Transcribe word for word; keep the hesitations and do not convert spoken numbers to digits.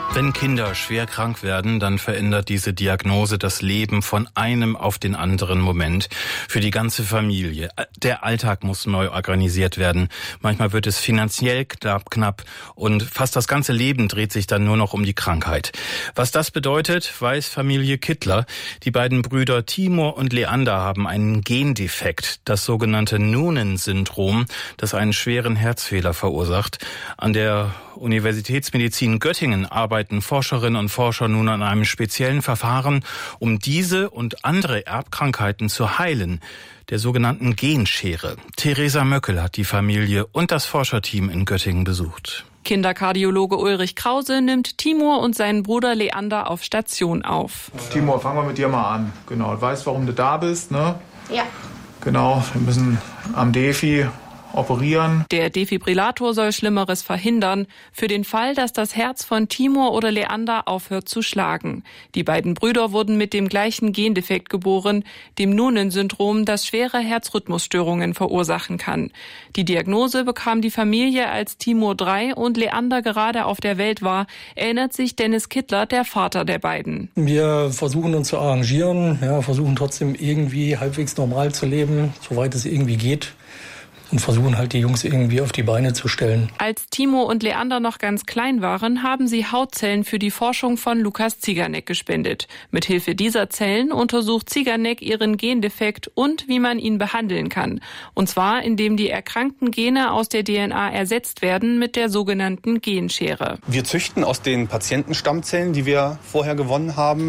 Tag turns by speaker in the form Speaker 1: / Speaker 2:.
Speaker 1: Wenn Kinder schwer krank werden, dann verändert diese Diagnose das Leben von einem auf den anderen Moment für die ganze Familie. Der Alltag muss neu organisiert werden. Manchmal wird es finanziell knapp und fast das ganze Leben dreht sich dann nur noch um die Krankheit. Was das bedeutet, weiß Familie Kittler. Die beiden Brüder Timur und Leander haben einen Gendefekt, das sogenannte Noonan-Syndrom, das einen schweren Herzfehler verursacht. An der Universitätsmedizin Göttingen arbeiten Forscherinnen und Forscher nun an einem speziellen Verfahren, um diese und andere Erbkrankheiten zu heilen, der sogenannten Genschere. Theresa Möckel hat die Familie und das Forscherteam in Göttingen besucht.
Speaker 2: Kinderkardiologe Ulrich Krause nimmt Timur und seinen Bruder Leander auf Station auf.
Speaker 3: Timur, fangen wir mit dir mal an. Genau, du weißt, warum du da bist, ne?
Speaker 4: Ja.
Speaker 3: Genau, wir müssen am Defi operieren.
Speaker 2: Der Defibrillator soll Schlimmeres verhindern, für den Fall, dass das Herz von Timur oder Leander aufhört zu schlagen. Die beiden Brüder wurden mit dem gleichen Gendefekt geboren, dem Noonan-Syndrom, das schwere Herzrhythmusstörungen verursachen kann. Die Diagnose bekam die Familie, als Timur drei und Leander gerade auf der Welt war, erinnert sich Dennis Kittler, der Vater der beiden.
Speaker 5: Wir versuchen uns zu arrangieren, ja, versuchen trotzdem irgendwie halbwegs normal zu leben, soweit es irgendwie geht. Und versuchen halt die Jungs irgendwie auf die Beine zu stellen.
Speaker 2: Als Timur und Leander noch ganz klein waren, haben sie Hautzellen für die Forschung von Lukas Ziganek gespendet. Mithilfe dieser Zellen untersucht Ziganek ihren Gendefekt und wie man ihn behandeln kann. Und zwar, indem die erkrankten Gene aus der D N A ersetzt werden mit der sogenannten Genschere.
Speaker 6: Wir züchten aus den Patientenstammzellen, die wir vorher gewonnen haben,